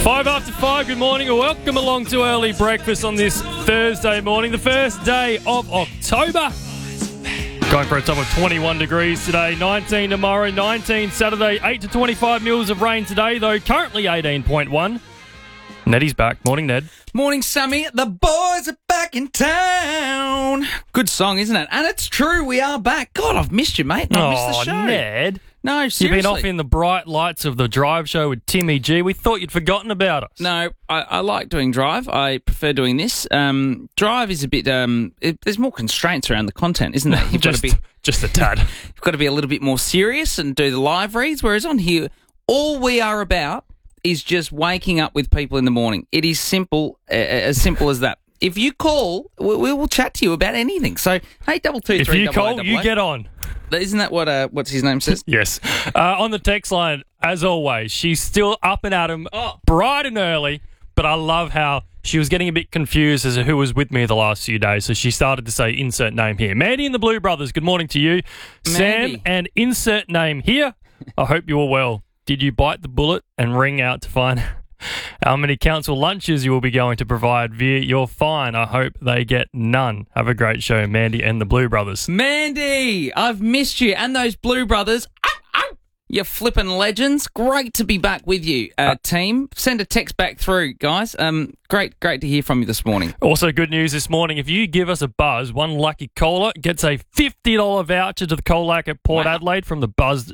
Five after 5, good morning and welcome along to Early Breakfast on this Thursday morning, the first day of October. Going for a top of 21 degrees today, 19 tomorrow, 19 Saturday, 8 to 25 mils of rain today, though currently 18.1. Neddy's back. Morning, Ned. Morning, Sammy. The boys are back in town. Good song, isn't it? And it's true, we are back. God, I've missed you, mate. I've missed the show. Ned. No, seriously. You've been off in the bright lights of the Drive show with Timmy G. We thought you'd forgotten about us. No, I like doing Drive. I prefer doing this. Drive is a bit... there's more constraints around the content, isn't there? Just a tad. You've got to be a little bit more serious and do the live reads, whereas on here, all we are about is just waking up with people in the morning. It is simple, as simple as that. If you call, we will chat to you about anything. So, 8223. If you call, you get on. Isn't that what what's his name says? Yes. On the text line, as always, she's still up and at 'em, bright and early, but I love how she was getting a bit confused as to who was with me the last few days, so she started to say insert name here. Mandy and the Blue Brothers, good morning to you. Mandy. Sam and insert name here. I hope you are well. Did you bite the bullet and ring out to find how many council lunches you will be going to provide via your fine? I hope they get none. Have a great show, Mandy and the Blue Brothers. Mandy, I've missed you. And those Blue Brothers. You flippin' legends. Great to be back with you, team. Send a text back through, guys. Great to hear from you this morning. Also, good news this morning. If you give us a buzz, one lucky caller gets a $50 voucher to the Colac at Port Adelaide from the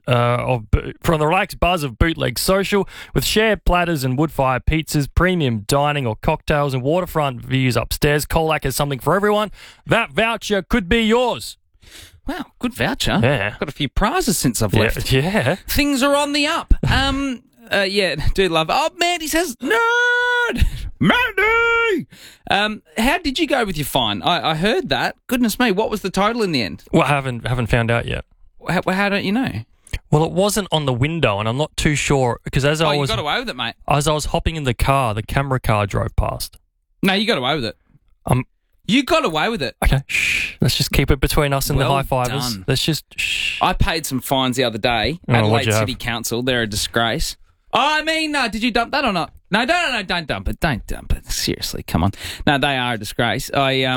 relaxed buzz of Bootleg Social with shared platters and wood-fire pizzas, premium dining or cocktails, and waterfront views upstairs. Colac has something for everyone. That voucher could be yours. Wow, good voucher. Yeah. Got a few prizes since I've left. Yeah. Things are on the up. Do love. Oh, Mandy says, nerd! Mandy! How did you go with your fine? I heard that. Goodness me, what was the total in the end? Well, I haven't found out yet. How don't you know? Well, it wasn't on the window, and I'm not too sure, because as I you was... got away with it, mate. As I was hopping in the car, the camera car drove past. No, you got away with it. You got away with it. Okay, shh. Let's just keep it between us and Well the high-fivers. done. Let's just shh. I paid some fines the other day. Oh, what'd Adelaide you have? City Council, they're a disgrace. Did you dump that or not? No, don't dump it. Don't dump it. Seriously, come on. No, they are a disgrace.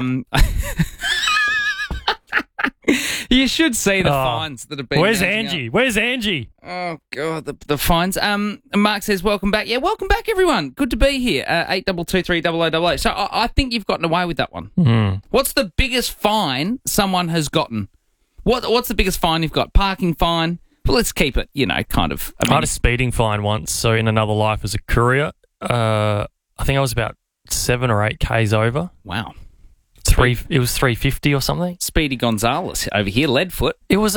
You should see the fines that have been. Where's mounting Angie? up. Where's Angie? Oh, God, the fines. Mark says, welcome back. Yeah, welcome back, everyone. Good to be here. 8223 So I think you've gotten away with that one. Mm. What's the biggest fine someone has gotten? What's the biggest fine you've got? Parking fine? Well, let's keep it, kind of. I had a speeding fine once, so in another life as a courier, I think I was about 7 or 8 Ks over. Wow. It was 350 or something. Speedy Gonzales over here, Leadfoot. It was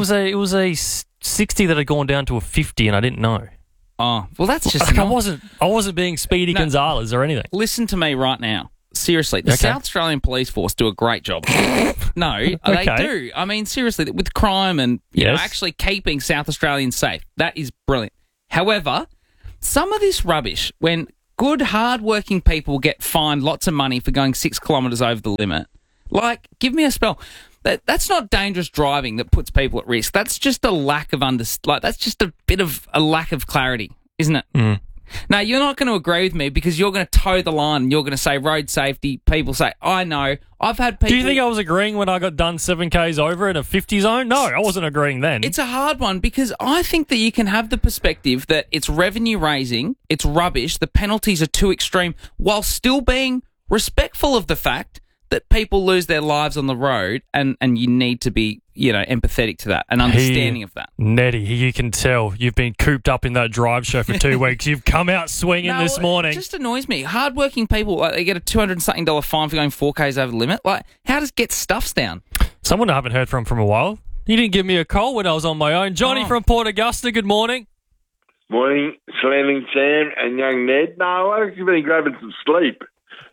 a 60 that had gone down to a 50, and I didn't know. Oh, well, that's just. I wasn't being Speedy Gonzales or anything. Listen to me right now. Seriously, the South Australian Police Force do a great job. No, they do. I mean, seriously, with crime and actually keeping South Australians safe, that is brilliant. However, some of this rubbish, when good, hard-working people get fined lots of money for going 6 kilometres over the limit, give me a spell. That's not dangerous driving that puts people at risk. That's just a lack of that's just a bit of a lack of clarity, isn't it? Mm. Now, you're not going to agree with me because you're going to toe the line and you're going to say road safety. People say, I know. I've had people... Do you think I was agreeing when I got done 7 Ks over in a 50 zone? No, I wasn't agreeing then. It's a hard one because I think that you can have the perspective that it's revenue raising, it's rubbish, the penalties are too extreme, while still being respectful of the fact that people lose their lives on the road and you need to be, empathetic to that and understanding of that. Neddy, you can tell you've been cooped up in that Drive show for 2 weeks. You've come out swinging this morning. It just annoys me. Hardworking people, they get a $200-something fine for going 4 Ks over the limit. How does get stuffs down? Someone I haven't heard from a while. You didn't give me a call when I was on my own. Johnny from Port Augusta, good morning. Morning, Slamming Sam and young Ned. No, I've actually been grabbing some sleep.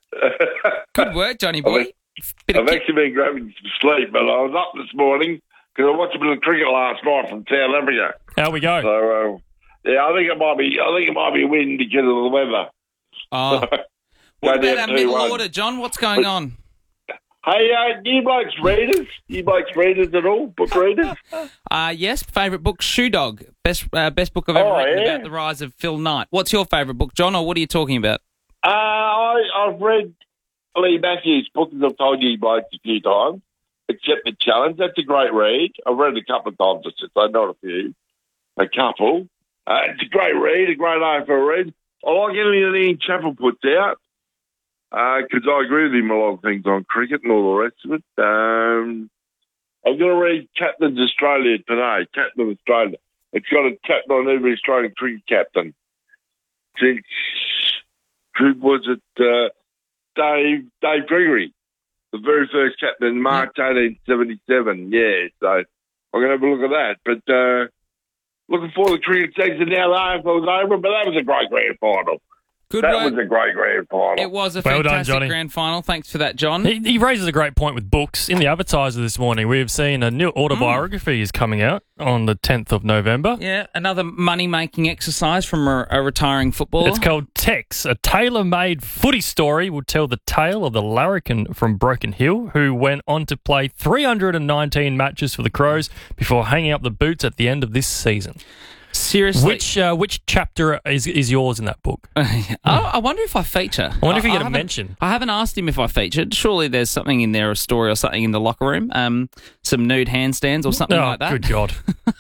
Good work, Johnny boy. I've actually been grabbing some sleep, but I was up this morning because I watched a bit of cricket last night from South Africa. How we go? So, I think it might be a win because of the weather. Oh. What about our middle order, John? What's going on? Hey, you blokes readers? You blokes readers at all? Book readers? Yes. Favourite book, Shoe Dog. Best book I've ever written about the rise of Phil Knight. What's your favourite book, John, or what are you talking about? I've read Lee Matthews' book, as I've told you blokes a few times. Accept the Challenge. That's a great read. I've read it a couple of times, not a few. A couple. It's a great read, a great AFL read. I like anything that Ian Chappell puts out. Because I agree with him a lot of things on cricket and all the rest of it. I'm going to read Captain's Australia today, Captain of Australia. It's got a captain on every Australian cricket captain. Since, who was it? Dave Gregory, the very first captain in March 1877. Yeah, so I'm going to have a look at that. But looking forward to the cricket season now. The AFL was over, but that was a great grand final. Good that work. was a great grand final. It was a well fantastic done, grand final. Thanks for that, John. He raises a great point with books. In the Advertiser this morning, we have seen a new autobiography is coming out on the 10th of November. Yeah, another money-making exercise from a retiring footballer. It's called Tex, a tailor-made footy story will tell the tale of the larrikin from Broken Hill who went on to play 319 matches for the Crows before hanging up the boots at the end of this season. Seriously. Which chapter is yours in that book? I wonder if I feature. I wonder if you get a mention. I haven't asked him if I featured. Surely there's something in there, a story or something in the locker room. Some nude handstands or something like that. Good God.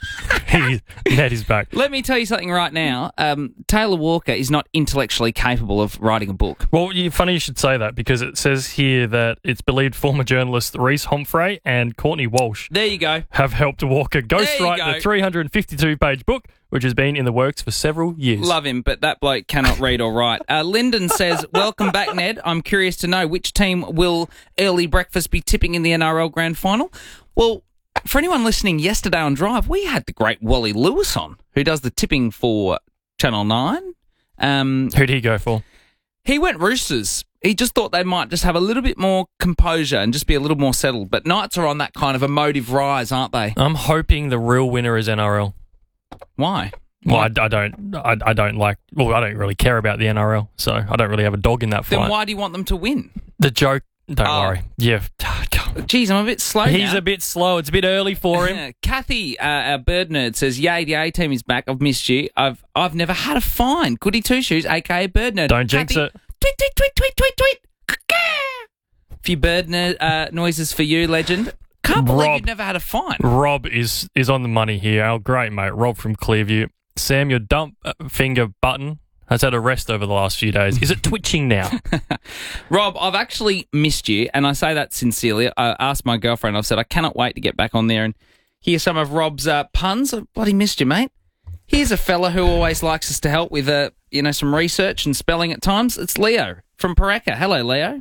Ned is back. Let me tell you something right now. Taylor Walker is not intellectually capable of writing a book. Well, funny you should say that because it says here that it's believed former journalists Reece Humphrey and Courtney Walsh there you go. have helped Walker ghostwrite the 352-page book, which has been in the works for several years. Love him, but that bloke cannot read or write. Lyndon says, welcome back, Ned. I'm curious to know which team will early breakfast be tipping in the NRL Grand Final? Well, for anyone listening yesterday on Drive, we had the great Wally Lewis on, who does the tipping for Channel 9. Who'd he go for? He went Roosters. He just thought they might just have a little bit more composure and just be a little more settled. But Knights are on that kind of emotive rise, aren't they? I'm hoping the real winner is NRL. Why? Well, I don't like. Well, I don't really care about the NRL, so I don't really have a dog in that fight. Then why do you want them to win? The joke. Don't worry. Yeah. Geez, I'm a bit slow now. He's a bit slow. It's a bit early for him. Kathy, our bird nerd, says, "Yay, the A team is back. I've missed you. I've never had a fine. Goody Two Shoes, aka Bird Nerd. Don't jinx it. Tweet, tweet, tweet, tweet, tweet, tweet. A few bird nerd noises for you, legend. Can't believe you've never had a fine. Rob is on the money here. Our great mate, Rob from Clearview. Sam, your dump finger button has had a rest over the last few days. Is it twitching now? Rob, I've actually missed you, and I say that sincerely. I asked my girlfriend, I've said, I cannot wait to get back on there and hear some of Rob's puns. I've bloody missed you, mate. Here's a fella who always likes us to help with some research and spelling at times. It's Leo from Paraka. Hello, Leo.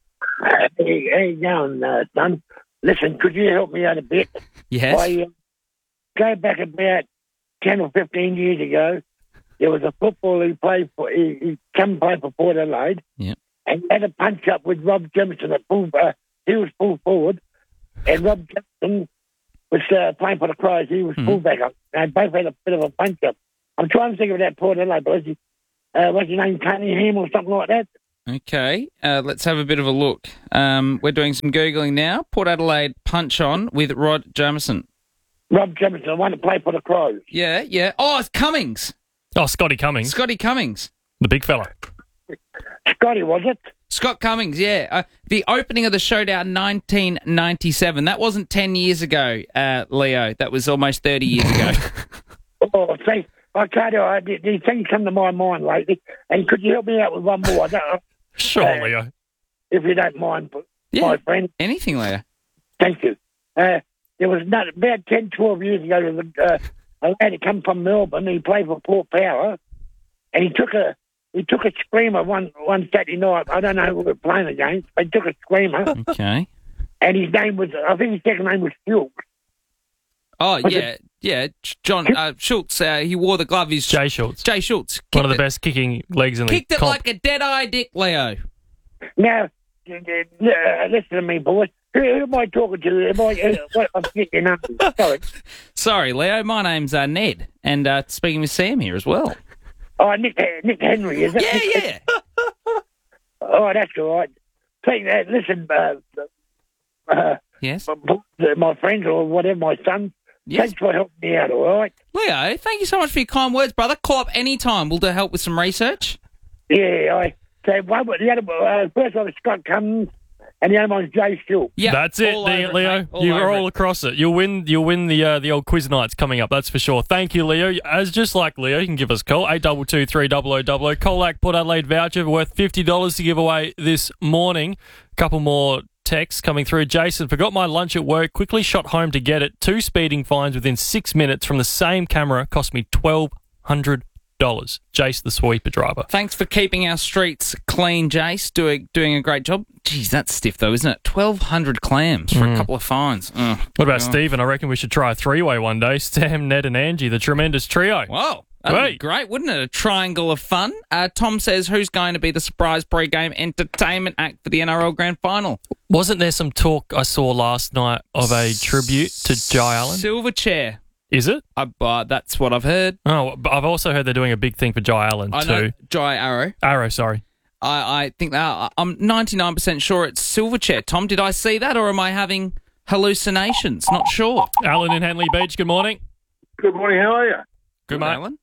Hey, how you going, son? Listen, could you help me out a bit? Yes. I go back about 10 or 15 years ago. There was a footballer who played for, he come play for Port Adelaide. Yeah. And he had a punch up with Rob Jemison at full, he was full forward. And Rob Jemison was playing for the Crows. He was full back up. And both had a bit of a punch up. I'm trying to think of that Port Adelaide, but what's his name, Cunningham or something like that? Okay, let's have a bit of a look. We're doing some Googling now. Port Adelaide punch on with Rod Jamieson. Rob Jamieson, the one that played for the Crows. Yeah. Oh, it's Cummings. Oh, Scotty Cummings. Scotty Cummings. The big fella. Scotty, was it? Scott Cummings, yeah. The opening of the Showdown 1997. That wasn't 10 years ago, Leo. That was almost 30 years ago. Oh, see, I can't do these things come to my mind lately. And could you help me out with one more? Sure, Leo. If you don't mind, my friend. Anything, Leo. Thank you. There was about 10, 12 years ago, there was a lad who come from Melbourne. He played for Port Power, and he took a screamer one Saturday night. I don't know who we were playing against, but he took a screamer. Okay. And his name was, I think his second name was Schultz. Oh, yeah. John Schultz, he wore the glove. He's Jay Schultz. Jay Schultz. One of the best kicking legs in the Kicked it comp. like a dead-eye dick, Leo. Now, listen to me, boys. Who am I talking to? I'm getting your number. Sorry, Leo. My name's Ned, and speaking with Sam here as well. Oh, Nick Henry, is it? Yeah. Oh, that's all right. Listen, Yes. my friends or whatever, my son. Yes. Thanks for helping me out, all right? Leo, thank you so much for your kind words, brother. Call up any time. We'll do help with some research. Yeah, the other first one was Scott Cummins, and the other one's Jay Stewart. Yeah, that's it, Leo. You're all across it. You'll win the old quiz nights coming up. That's for sure. Thank you, Leo. As just like Leo, you can give us a call 822 300 00. Colac Port Adelaide voucher worth $50 to give away this morning. A couple more texts coming through. Jason, forgot my lunch at work. Quickly shot home to get it. 2 speeding fines within 6 minutes from the same camera. Cost me $1,200. Jace, the sweeper driver. Thanks for keeping our streets clean, Jace. Doing a great job. Jeez, that's stiff though, isn't it? 1,200 clams for a couple of fines. What about Stephen? I reckon we should try a three-way one day. Sam, Ned and Angie, the tremendous trio. Whoa. That'd be great, wouldn't it? A triangle of fun. Tom says, who's going to be the surprise pre-game entertainment act for the NRL Grand Final? Wasn't there some talk I saw last night of a tribute to Jai Allen? Silverchair. Is it? That's what I've heard. Oh, but I've also heard they're doing a big thing for Jai Allen too. I know Jai Arrow. Arrow, sorry. I think that I'm 99% sure it's Silverchair. Tom, did I see that or am I having hallucinations? Not sure. Alan in Henley Beach, good morning. Good morning, how are you? Good, mate. Alan.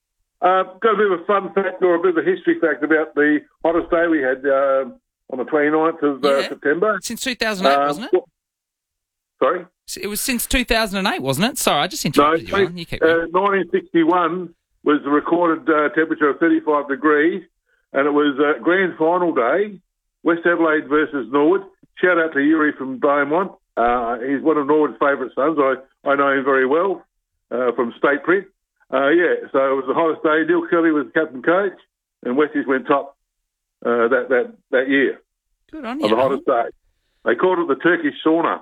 Got a bit of a fun fact or a bit of a history fact about the hottest day we had on the 29th of September. Since 2008, wasn't it? Sorry? It was since 2008, wasn't it? Sorry, I just interrupted you, Alan. You keep going. 1961 was the recorded temperature of 35 degrees, and it was grand final day, West Adelaide versus Norwood. Shout out to Yuri from Beaumont. He's one of Norwood's favourite sons. I know him very well from State Print. So it was the hottest day. Neil Kelly was captain coach, and Westies went top that year. Good on you. On the hottest day. They called it the Turkish sauna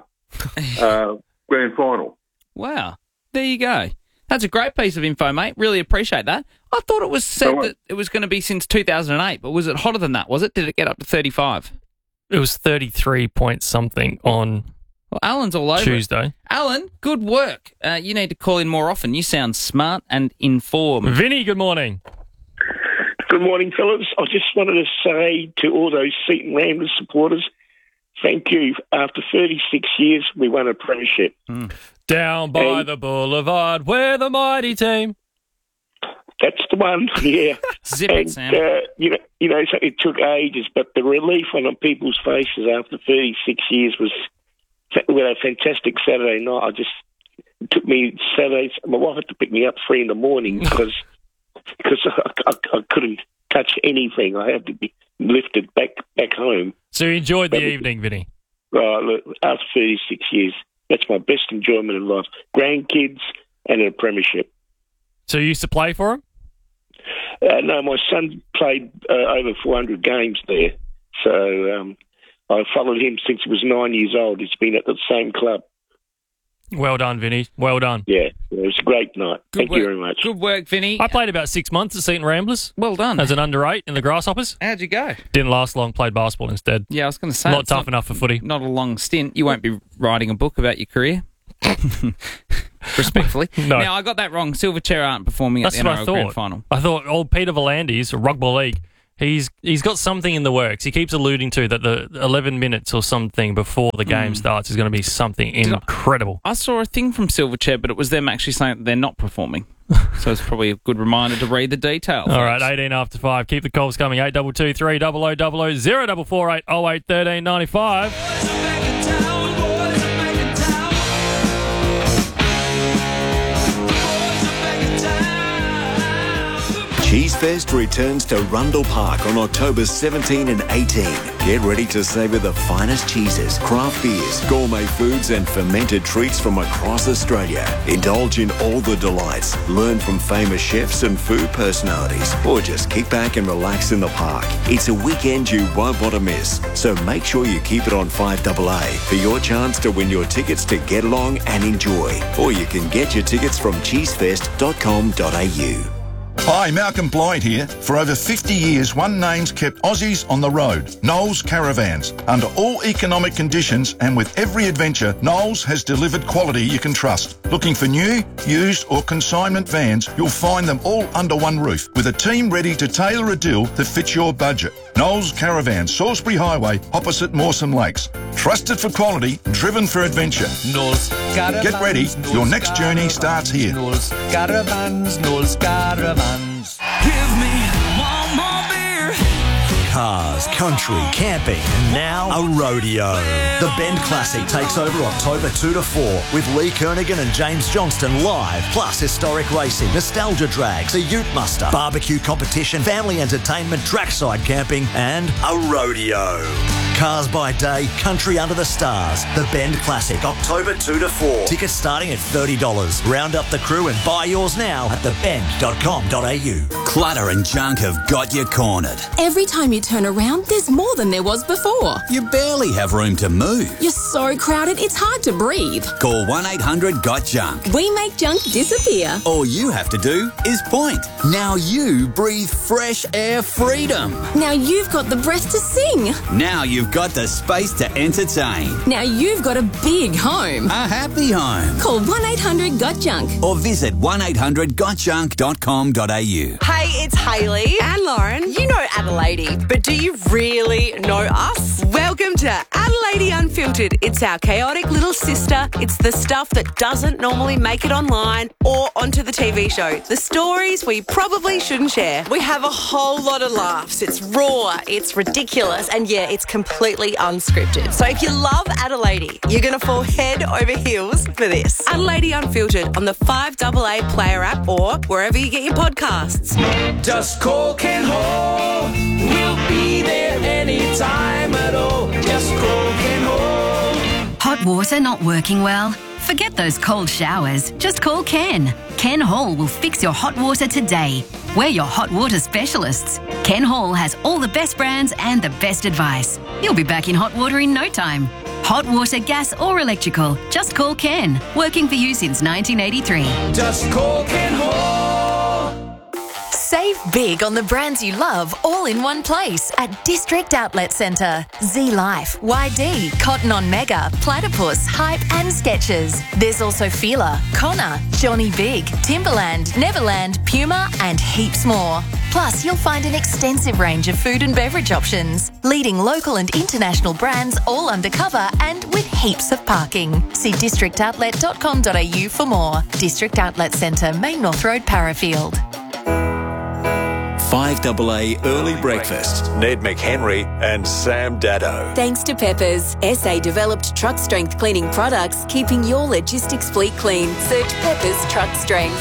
grand final. Wow. There you go. That's a great piece of info, mate. Really appreciate that. I thought it was said that it was going to be since 2008, but was it hotter than that, was it? Did it get up to 35? It was 33 point something on Alan's all over Tuesday. Alan, good work. You need to call in more often. You sound smart and informed. Vinny, good morning. Good morning, fellas. I just wanted to say to all those Seaton Ramblers supporters, thank you. After 36 years, we won a premiership. Down by the boulevard, we're the mighty team. That's the one, yeah. Zip it, Sam. So it took ages, but the relief on people's faces after 36 years was with a fantastic Saturday night. It took me Saturdays. My wife had to pick me up 3 a.m. because I couldn't touch anything. I had to be lifted back home. So you enjoyed the evening, Vinny? Look, after 36 years, that's my best enjoyment in life. Grandkids and a premiership. So you used to play for him? No, my son played over 400 games there. So I followed him since he was 9 years old. He's been at the same club. Well done, Vinny. Well done. Yeah, it was a great night. Thank you very much. Good work, Vinny. I played about 6 months at Seaton Ramblers. Well done. As an under-8 in the Grasshoppers. How'd you go? Didn't last long, played basketball instead. Yeah, I was going to say. Not tough enough for footy. Not a long stint. You won't be writing a book about your career. Respectfully. No. Now, I got that wrong. Silverchair aren't performing at the NRL Grand Final. I thought old Peter Volandis, Rugby League, he's got something in the works. He keeps alluding to that the 11 minutes or something before the game starts is going to be something incredible. I saw a thing from Silverchair, but it was them actually saying that they're not performing. So it's probably a good reminder to read the details. All right, 18 after 5. Keep the calls coming. 822 300 00 0448 08 13 95. Cheese Fest returns to Rundle Park on October 17 and 18. Get ready to savour the finest cheeses, craft beers, gourmet foods and fermented treats from across Australia. Indulge in all the delights, learn from famous chefs and food personalities, or just kick back and relax in the park. It's a weekend you won't want to miss, so make sure you keep it on 5AA for your chance to win your tickets to get along and enjoy. Or you can get your tickets from cheesefest.com.au. Hi, Malcolm Blyde here. For over 50 years, one name's kept Aussies on the road. Knowles Caravans. Under all economic conditions and with every adventure, Knowles has delivered quality you can trust. Looking for new, used or consignment vans, you'll find them all under one roof with a team ready to tailor a deal that fits your budget. Knowles Caravans, Salisbury Highway, opposite Mawson Lakes. Trusted for quality, driven for adventure. Knowles Caravans. Get ready, your next journey starts here. Knowles Caravans, Knowles Caravans. Give me one more beer. Cars, country, camping, and now a rodeo. The Bend Classic takes over October 2 to 4 with Lee Kernaghan and James Johnston live, plus historic racing, nostalgia drags, a ute muster, barbecue competition, family entertainment, trackside camping, and a rodeo. Cars by day, country under the stars. The Bend Classic, October 2 to 4. Tickets starting at $30. Round up the crew and buy yours now at thebend.com.au. Clutter and junk have got you cornered. Every time you turn around, there's more than there was before. You barely have room to move. You're so crowded, it's hard to breathe. Call 1-800-GOT-JUNK. We make junk disappear. All you have to do is point. Now you breathe fresh air freedom. Now you've got the breath to sing. Now you've got the space to entertain. Now you've got a big home. A happy home. Call 1-800-GOT-JUNK. Or visit 1-800-GOTJUNK.com.au. Hey, it's Hayley and Lauren. You know Adelaide, but do you really know us? Welcome to Adelaide Unfiltered. It's our chaotic little sister. It's the stuff that doesn't normally make it online or onto the TV show. The stories we probably shouldn't share. We have a whole lot of laughs. It's raw, it's ridiculous, and yeah, it's completely unscripted. So if you love Adelaide, you're going to fall head over heels for this. Adelaide Unfiltered on the 5AA Player app or wherever you get your podcasts. Just call Ken Hall. We'll be there anytime at all. Just call Ken Hall. Hot water not working well? Forget those cold showers. Just call Ken. Ken Hall will fix your hot water today. We're your hot water specialists. Ken Hall has all the best brands and the best advice. You'll be back in hot water in no time. Hot water, gas or electrical. Just call Ken. Working for you since 1983. Just call Ken Hall. Save big on the brands you love all in one place at District Outlet Centre. Z-Life, YD, Cotton On Mega, Platypus, Hype and Skechers. There's also Fila, Connor, Johnny Big, Timberland, Neverland, Puma and heaps more. Plus, you'll find an extensive range of food and beverage options. Leading local and international brands all undercover and with heaps of parking. See districtoutlet.com.au for more. District Outlet Centre, Main North Road, Parafield. 5AA Early Breakfast. Ned McHenry and Sam Daddo. Thanks to Peppers, SA developed truck strength cleaning products, keeping your logistics fleet clean. Search Peppers Truck Strength.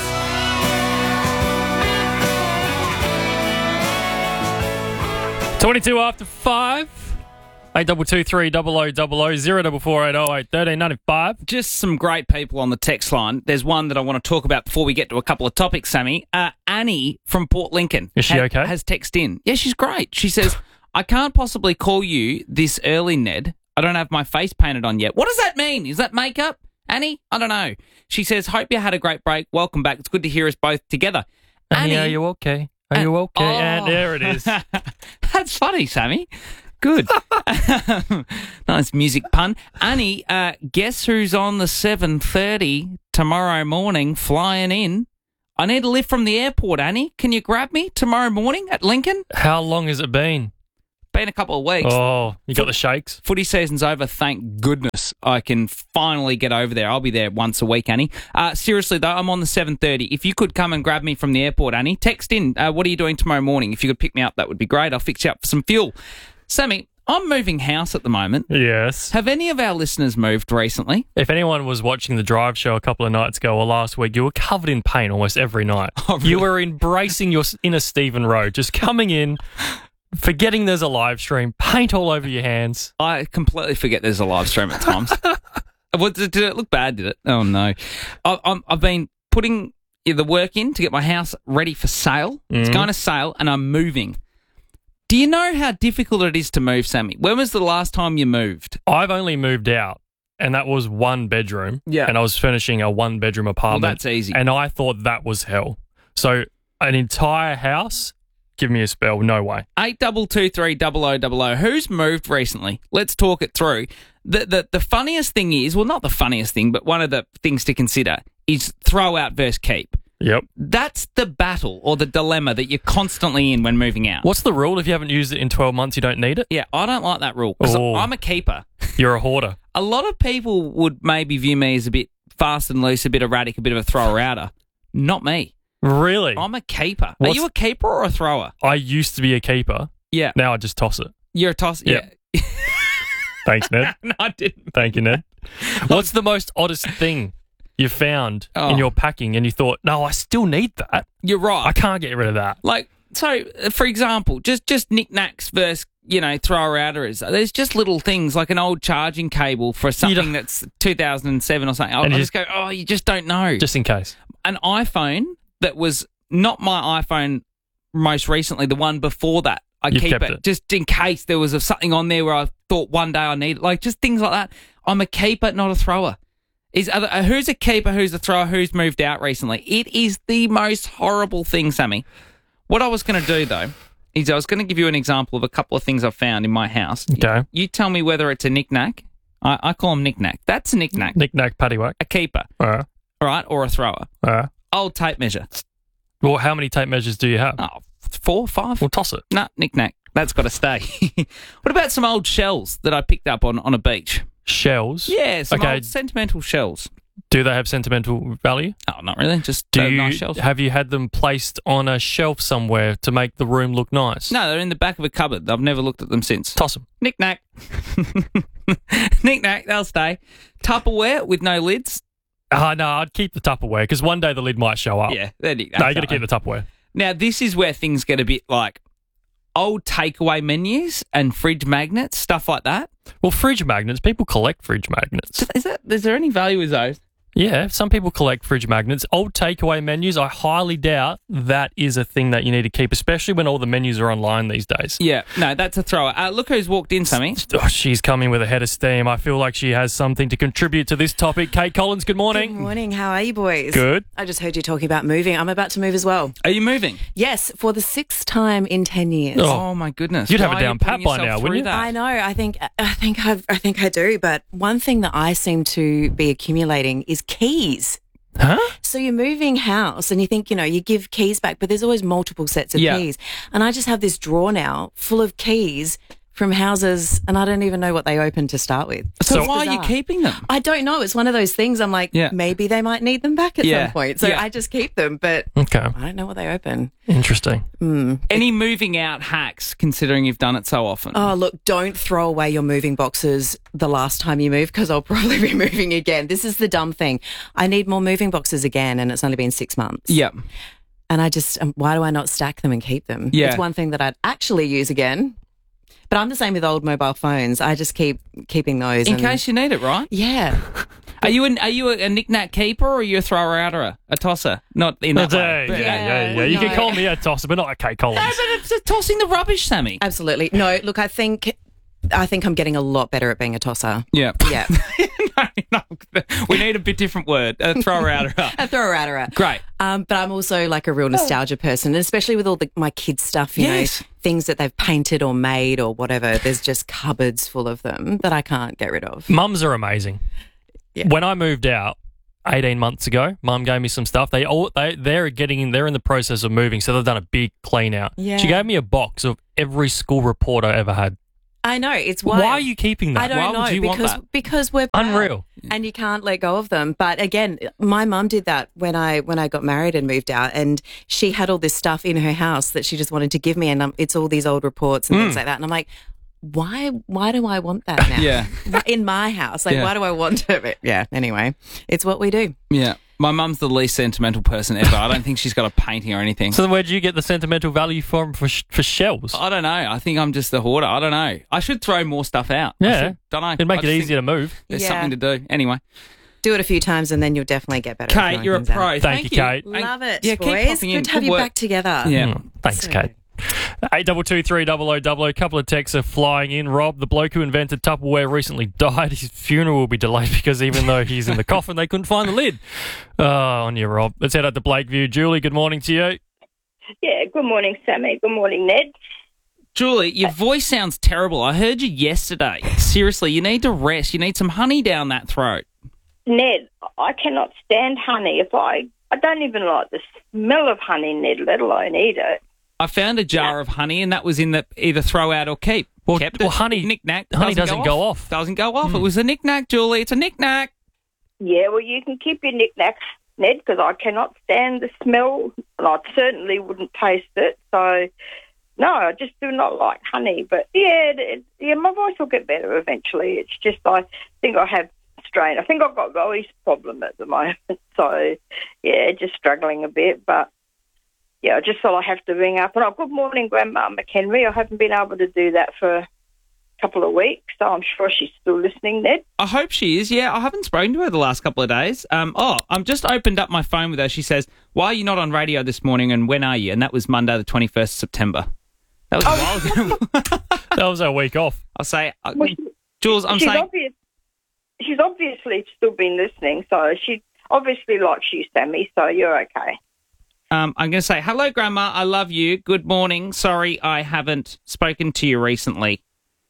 22 after 5. 8223 0000 0448 1395. Just some great people on the text line. There's one that I want to talk about before we get to a couple of topics, Sammy. Annie from Port Lincoln. Is she okay? Has texted in. Yeah, she's great. She says, I can't possibly call you this early, Ned. I don't have my face painted on yet. What does that mean? Is that makeup, Annie? I don't know. She says, hope you had a great break. Welcome back. It's good to hear us both together. Annie, are you okay? Are you okay? And there it is. That's funny, Sammy. Good. Nice music pun. Annie, guess who's on the 7:30 tomorrow morning flying in? I need a lift from the airport, Annie. Can you grab me tomorrow morning at Lincoln? How long has it been? Been a couple of weeks. Oh, you got the shakes? Footy season's over, thank goodness. I can finally get over there. I'll be there once a week, Annie. Seriously, though, I'm on the 7:30. If you could come and grab me from the airport, Annie, text in. What are you doing tomorrow morning? If you could pick me up, that would be great. I'll fix you up for some fuel. Sammy, I'm moving house at the moment. Yes. Have any of our listeners moved recently? If anyone was watching the Drive show a couple of nights ago or last week, you were covered in paint almost every night. Oh, really? You were embracing your inner Stephen Rowe, just coming in, forgetting there's a live stream, paint all over your hands. I completely forget there's a live stream at times. Did it look bad, did it? Oh, no. I've been putting the work in to get my house ready for sale. It's going to sale and I'm moving. Do you know how difficult it is to move, Sammy? When was the last time you moved? I've only moved out, and that was one bedroom. Yeah. And I was finishing a one-bedroom apartment. Well, that's easy. And I thought that was hell. So an entire house, give me a spell. No way. 8223 0000. Who's moved recently? Let's talk it through. The funniest thing is, well, not the funniest thing, but one of the things to consider is throw out versus keep. Yep. That's the battle or the dilemma that you're constantly in when moving out. What's the rule? If you haven't used it in 12 months, you don't need it? Yeah, I don't like that rule because I'm a keeper. You're a hoarder. A lot of people would maybe view me as a bit fast and loose, a bit erratic, a bit of a thrower-outer. Not me. Really? I'm a keeper. Are you a keeper or a thrower? I used to be a keeper. Yeah. Now I just toss it. You're a tosser? Yeah. Thanks, Ned. No, I didn't. Thank you, Ned. What's the most oddest thing you found in your packing and you thought, no, I still need that? You're right. I can't get rid of that. Like, so, for example, just knickknacks versus, thrower-outers. There's just little things like an old charging cable for something that's 2007 or something. I'll just go, you just don't know. Just in case. An iPhone that was not my iPhone most recently, the one before that. You've keep it just in case there was something on there where I thought one day I need it. Like, just things like that. I'm a keeper, not a thrower. Who's a keeper, who's a thrower, who's moved out recently? It is the most horrible thing, Sammy. What I was going to do, though, is I was going to give you an example of a couple of things I've found in my house. Okay. You tell me whether it's a knick-knack. I call them knick-knack. That's a knick-knack. Knick-knack, paddywhack. A keeper. All right, or a thrower. Old tape measure. Well, how many tape measures do you have? 4, 5. We'll toss it. No, knick-knack. That's got to stay. What about some old shells that I picked up on a beach? Shells? Yeah, some old sentimental shells. Do they have sentimental value? Oh, not really. Just nice shells. Have you had them placed on a shelf somewhere to make the room look nice? No, they're in the back of a cupboard. I've never looked at them since. Toss them. Knick-knack. Knick-knack, they'll stay. Tupperware with no lids. No, I'd keep the Tupperware because one day the lid might show up. Yeah, they're knick-knack. No, you got to keep the Tupperware. Now, this is where things get a bit like old takeaway menus and fridge magnets, stuff like that. Well, fridge magnets, people collect fridge magnets. Is there any value with those? Yeah, some people collect fridge magnets. Old takeaway menus, I highly doubt that is a thing that you need to keep, especially when all the menus are online these days. Yeah, no, that's a thrower. Look who's walked in, Sammy. Oh, she's coming with a head of steam. I feel like she has something to contribute to this topic. Kate Collins, good morning. Good morning. How are you, boys? Good. I just heard you talking about moving. I'm about to move as well. Are you moving? Yes, for the 6th time in 10 years. Oh my goodness. You'd have it down pat by now, wouldn't you? I know. I think I do. But one thing that I seem to be accumulating is keys. Huh? So you're moving house and you think, you give keys back, but there's always multiple sets of keys. And I just have this drawer now full of keys from houses and I don't even know what they opened to start with. So why are you keeping them? I don't know. It's one of those things I'm like, maybe they might need them back at some point. So I just keep them, but I don't know what they open. Interesting. Any moving out hacks, considering you've done it so often? Oh, look, don't throw away your moving boxes the last time you move because I'll probably be moving again. This is the dumb thing. I need more moving boxes again and it's only been 6 months. Yeah. And I just, why do I not stack them and keep them? Yeah. It's one thing that I'd actually use again. But I'm the same with old mobile phones. I just keep keeping those. In case you need it, right? Yeah. Are you a knick-knack keeper or are you a thrower-outer, a tosser? Not in that way. Yeah. You can call me a tosser, but not a Kate Collins. No, but it's tossing the rubbish, Sammy. Absolutely. No, look, I think I'm getting a lot better at being a tosser. Yeah. Yeah. No, we need a bit different word. A thrower-outer. A thrower-outer. Great. But I'm also like a real nostalgia person, especially with all my kids' stuff, you know, things that they've painted or made or whatever. There's just cupboards full of them that I can't get rid of. Mums are amazing. Yeah. When I moved out 18 months ago, Mum gave me some stuff. They're in the process of moving, so they've done a big clean out. Yeah. She gave me a box of every school report I ever had. I know. It's why are you keeping that? I don't why know would you want that? because we're proud unreal, and you can't let go of them. But again, my mum did that when I got married and moved out, and she had all this stuff in her house that she just wanted to give me, and it's all these old reports and things like that. And I'm like, why do I want that now? Yeah, in my house, like why do I want it? Yeah. Anyway, it's what we do. Yeah. My mum's the least sentimental person ever. I don't think she's got a painting or anything. So where do you get the sentimental value for shells? I don't know. I think I'm just the hoarder. I don't know. I should throw more stuff out. Yeah. Don't know. It'd make it easier to move. There's something to do. Anyway. Do it a few times and then you'll definitely get better. Kate, you're a pro. Thank you, Kate. Love it, yeah, boys. Good to have you back together. Yeah. Thanks, Kate. 8223 A couple of texts are flying in. Rob, the bloke who invented Tupperware, recently died. His funeral will be delayed because even though he's in the coffin, they couldn't find the lid. On you, Rob. Let's head out to Blakeview. Julie, good morning to you. Yeah, good morning, Sammy. Good morning, Ned. Julie, your voice sounds terrible. I heard you yesterday. Seriously, you need to rest. You need some honey down that throat. Ned, I cannot stand honey. I don't even like the smell of honey, Ned, let alone eat it. I found a jar of honey, and that was in the either throw out or keep. Well, honey, knick-knack. Honey doesn't go off. Doesn't go off. It was a knick-knack, Julie. It's a knick-knack. Yeah, well, you can keep your knick-knacks, Ned, because I cannot stand the smell, and I certainly wouldn't taste it. So, no, I just do not like honey. But, yeah, my voice will get better eventually. It's just I think I have strain. I think I've got Roy's problem at the moment. So, yeah, just struggling a bit. But, yeah, I just thought I have to ring up. And good morning, Grandma McHenry. I haven't been able to do that for a couple of weeks, so I'm sure she's still listening, Ned. I hope she is, yeah. I haven't spoken to her the last couple of days. I'm just opened up my phone with her. She says, why are you not on radio this morning and when are you? And that was Monday the 21st of September. That was a while ago. That was our week off. I'll say, Jules, I'm saying... She's obviously still been listening, so she obviously likes you, Sammy, so you're okay. I'm going to say, hello, Grandma, I love you. Good morning. Sorry I haven't spoken to you recently.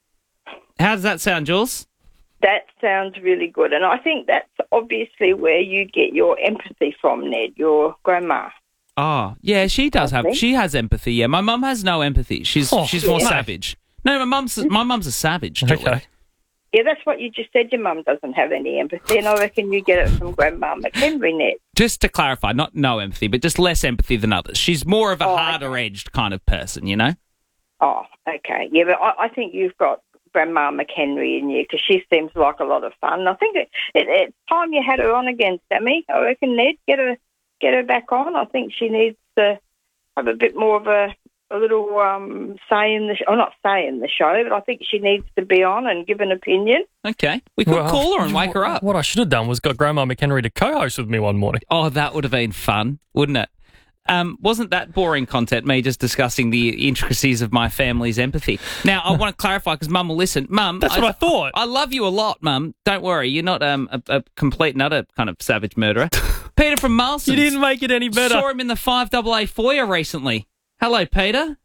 How does that sound, Jules? That sounds really good. And I think that's obviously where you get your empathy from, Ned, your grandma. Oh, yeah, she does she has empathy, yeah. My mum has no empathy. She's more savage. No, my mum's a savage, Julie. Okay. Yeah, that's what you just said. Your mum doesn't have any empathy, and I reckon you get it from Grandma McHenry, Ned. Just to clarify, not no empathy, but just less empathy than others. She's more of a harder-edged kind of person, you know? Oh, okay. Yeah, but I think you've got Grandma McHenry in you because she seems like a lot of fun. I think it's time you had her on again, Sammy. I reckon, Ned, get her back on. I think she needs to have a bit more of a little say in the show. Not say in the show, but I think she needs to be on and give an opinion. Okay. We could call her and wake her up. What I should have done was got Grandma McHenry to co-host with me one morning. Oh, that would have been fun, wouldn't it? Wasn't that boring content, me just discussing the intricacies of my family's empathy? Now, I want to clarify because Mum will listen. Mum, that's what I thought. I love you a lot, Mum. Don't worry. You're not a complete and utter kind of savage murderer. Peter from Marston. You didn't make it any better. Saw him in the 5AA foyer recently. Hello, Peter.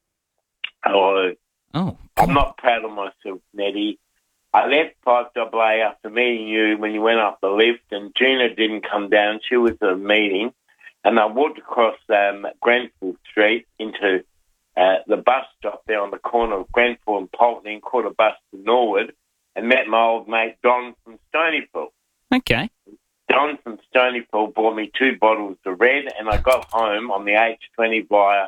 Hello. Oh. I'm not proud of myself, Nettie. I left 5AA after meeting you when you went up the lift, and Gina didn't come down. She was at a meeting. And I walked across Grenfell Street into the bus stop there on the corner of Grenfell and Pulteney and caught a bus to Norwood and met my old mate Don from Stonypool. Okay. Don from Stonypool bought me 2 bottles of red, and I got home on the H20 via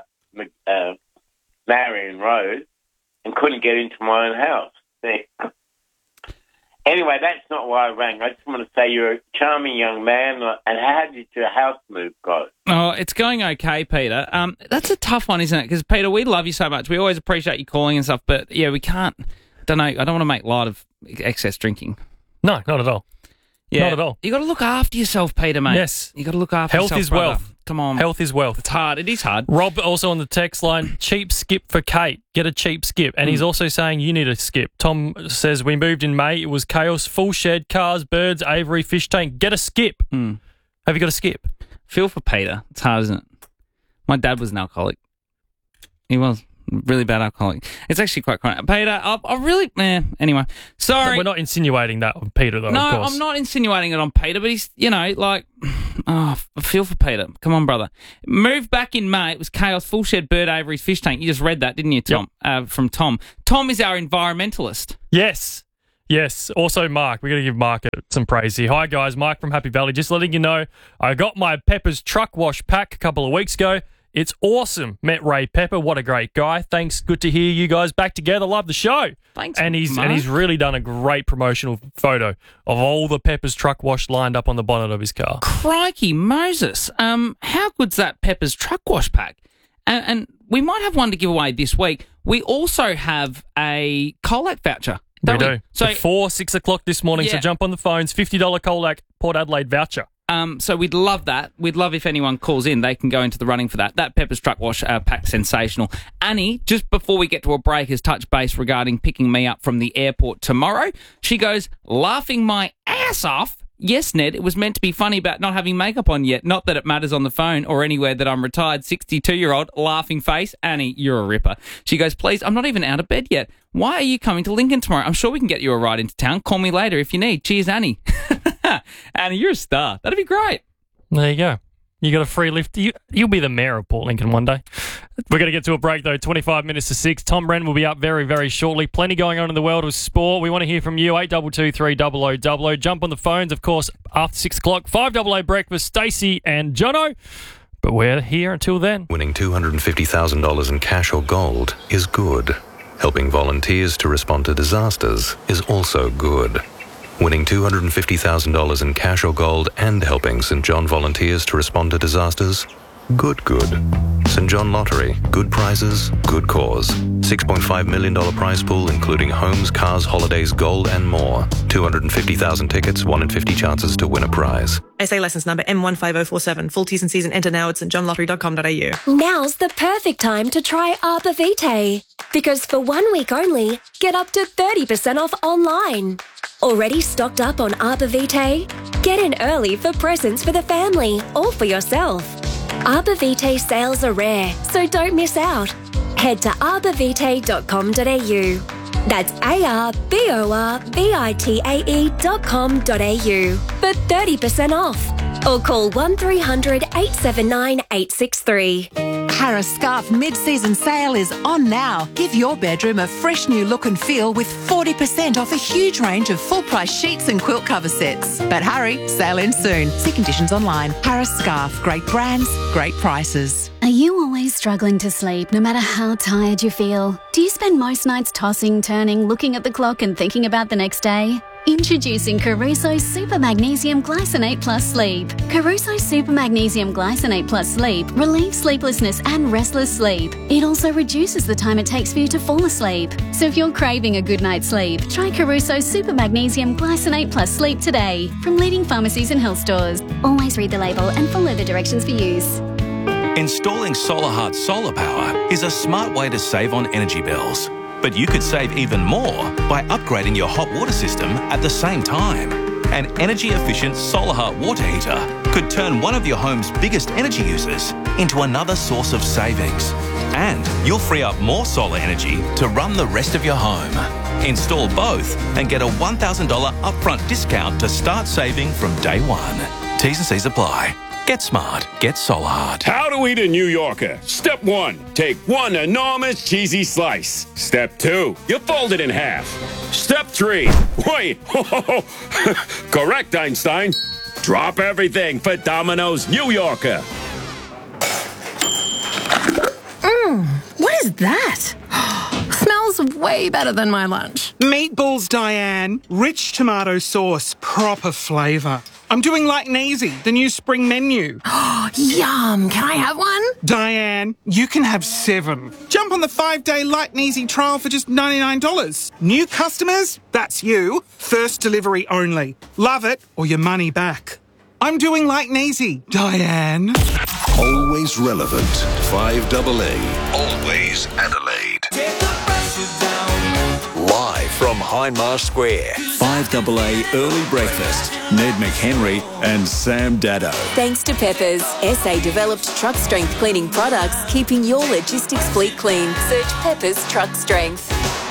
Marion Road and couldn't get into my own house. Anyway, that's not why I rang. I just want to say you're a charming young man. And how did your house move go? Oh, it's going okay, Peter. That's a tough one, isn't it? Because, Peter, we love you so much. We always appreciate you calling and stuff. But, yeah, we can't. I don't want to make light of excess drinking. No, not at all. Yeah. Not at all. You got to look after yourself, Peter, mate. Yes. You got to look after yourself. Health is brother. wealth. Come on. Health is wealth. It's hard. It is hard. Rob also on the text line, cheap skip for Kate. Get a cheap skip. And he's also saying you need a skip. Tom says we moved in May. It was chaos. Full shed, cars, birds, aviary, fish tank. Get a skip. Have you got a skip? Feel for Peter. It's hard, isn't it? My dad was an alcoholic. He was. Really bad alcoholic. It's actually quite chronic. Peter, I really... anyway. Sorry. We're not insinuating that on Peter, though, no, of course. I'm not insinuating it on Peter, but he's, like... Oh, I feel for Peter. Come on, brother. Moved back in May. It was chaos. Full shed, bird, aviary, fish tank. You just read that, didn't you, Tom? Yep. From Tom. Tom is our environmentalist. Yes. Also, Mark. We're going to give Mark some praise here. Hi, guys. Mike from Happy Valley. Just letting you know, I got my Pepper's truck wash pack a couple of weeks ago. It's awesome. Met Ray Pepper. What a great guy. Thanks. Good to hear you guys back together. Love the show. Thanks, and he's really done a great promotional photo of all the Pepper's truck wash lined up on the bonnet of his car. Crikey, Moses. How good's that Pepper's truck wash pack? And we might have one to give away this week. We also have a Colac voucher. We do. So 6 o'clock this morning. So jump on the phones. $50 Colac Port Adelaide voucher. So we'd love that. We'd love if anyone calls in. They can go into the running for that. That Pepper's Truck Wash pack, sensational. Annie, just before we get to a break, has touched base regarding picking me up from the airport tomorrow. She goes, laughing my ass off. yes, Ned, it was meant to be funny about not having makeup on yet. Not that it matters on the phone or anywhere that I'm retired. 62-year-old, laughing face. Annie, you're a ripper. She goes, please, I'm not even out of bed yet. Why are you coming to Lincoln tomorrow? I'm sure we can get you a ride into town. Call me later if you need. Cheers, Annie. Annie, you're a star. That'd be great. There you go. You got a free lift. You'll be the mayor of Port Lincoln one day. We're going to get to a break, though. 25 minutes to 6. Tom Wren will be up very, very shortly. Plenty going on in the world of sport. We want to hear from you. 8223 300 Jump on the phones, of course, after 6 o'clock. 5AA breakfast, Stacey and Jono. But we're here until then. Winning $250,000 in cash or gold is good. Helping volunteers to respond to disasters is also good. Winning $250,000 in cash or gold and helping St John volunteers to respond to disasters? Good. St John Lottery. Good prizes, good cause. $6.5 million prize pool including homes, cars, holidays, gold and more. 250,000 tickets, 1 in 50 chances to win a prize. SA licence number M15047. Full T's and C's and enter now at stjohnlottery.com.au. Now's the perfect time to try Arbor Vitae. Because for 1 week only, get up to 30% off online. Already stocked up on Arbor Vitae? Get in early for presents for the family or for yourself. Arbor Vitae sales are rare, so don't miss out. Head to arborvitae.com.au. That's arborvitae.com.au for 30% off. Or call 1300 879 863. Harris Scarf mid-season sale is on now. Give your bedroom a fresh new look and feel with 40% off a huge range of full-price sheets and quilt cover sets. But hurry, sale ends soon. See conditions online. Harris Scarf. Great brands, great prices. Are you always struggling to sleep no matter how tired you feel? Do you spend most nights tossing, turning, looking at the clock and thinking about the next day? Introducing Caruso Super Magnesium Glycinate Plus Sleep. Caruso Super Magnesium Glycinate Plus Sleep relieves sleeplessness and restless sleep. It also reduces the time it takes for you to fall asleep. So if you're craving a good night's sleep, try Caruso Super Magnesium Glycinate Plus Sleep today from leading pharmacies and health stores. Always read the label and follow the directions for use. Installing SolarHeart solar power is a smart way to save on energy bills. But you could save even more by upgrading your hot water system at the same time. An energy-efficient SolarHeart water heater could turn one of your home's biggest energy users into another source of savings. And you'll free up more solar energy to run the rest of your home. Install both and get a $1,000 upfront discount to start saving from day one. T's and C's apply. Get smart. Get SolarHeart. How to eat a New Yorker. Step 1, take one enormous cheesy slice. Step 2, you fold it in half. Step 3, wait, correct, Einstein. Drop everything for Domino's New Yorker. What is that? Smells way better than my lunch. Meatballs, Diane. Rich tomato sauce, proper flavour. I'm doing Light and Easy, the new spring menu. Yum! Can I have one? Diane, you can have 7. Jump on the 5-day Light and Easy trial for just $99. New customers? That's you. First delivery only. Love it or your money back. I'm doing Light and Easy, Diane. Always relevant. 5AA. Always Adelaide. Live from Hindmarsh Square. 5AA Early Breakfast. Ned McHenry and Sam Dado. Thanks to Peppers, SA developed truck strength cleaning products, keeping your logistics fleet clean. Search Peppers Truck Strength.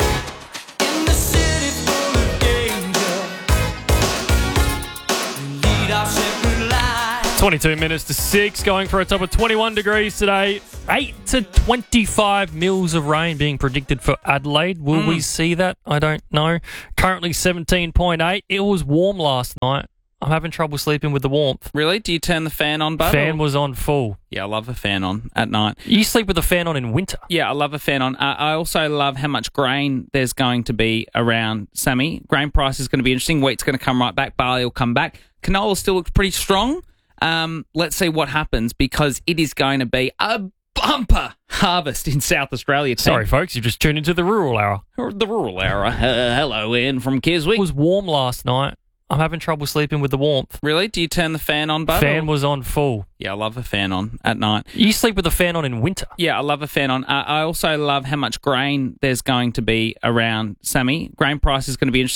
22 minutes to 6, going for a top of 21 degrees today. 8 to 25 mils of rain being predicted for Adelaide. Will we see that? I don't know. Currently 17.8. It was warm last night. I'm having trouble sleeping with the warmth. Really? Do you turn the fan on, bud? Fan was on full. Yeah, I love a fan on at night. You sleep with the fan on in winter? Yeah, I love a fan on. I also love how much grain there's going to be around, Sammy. Grain price is going to be interesting. Wheat's going to come right back. Barley will come back. Canola still looks pretty strong. Let's see what happens because it is going to be a bumper harvest in South Australia. Sorry, folks, you just tuned into the rural hour. The rural hour. Hello, Ian from Keswick. It was warm last night. I'm having trouble sleeping with the warmth. Really? Do you turn the fan on, bud? Fan was on full. Yeah, I love a fan on at night. You sleep with the fan on in winter? Yeah, I love a fan on. I also love how much grain there's going to be around, Sammy. Grain price is going to be interesting.